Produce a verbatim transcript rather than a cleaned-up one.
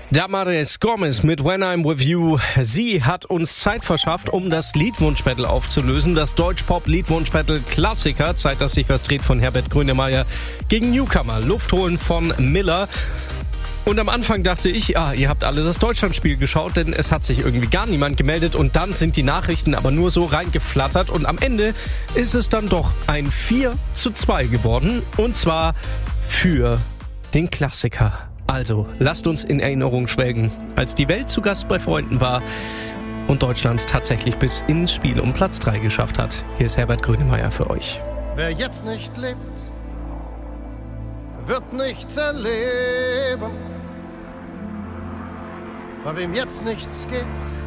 Damaris Gomez mit When I'm With You. Sie hat uns Zeit verschafft, um das Liedwunsch-Battle aufzulösen. Das Deutsch-Pop-Liedwunsch-Battle Klassiker. Zeit, dass sich was dreht von Herbert Grönemeyer gegen Newcomer. Luft holen von Miller. Und am Anfang dachte ich, ah, ihr habt alle das Deutschlandspiel geschaut, denn es hat sich irgendwie gar niemand gemeldet. Und dann sind die Nachrichten aber nur so reingeflattert. Und am Ende ist es dann doch ein vier zu zwei geworden. Und zwar für den Klassiker. Also, lasst uns in Erinnerung schwelgen, als die Welt zu Gast bei Freunden war und Deutschland tatsächlich bis ins Spiel um Platz drei geschafft hat. Hier ist Herbert Grönemeyer für euch. Wer jetzt nicht lebt, wird nichts erleben. Bei wem jetzt nichts geht,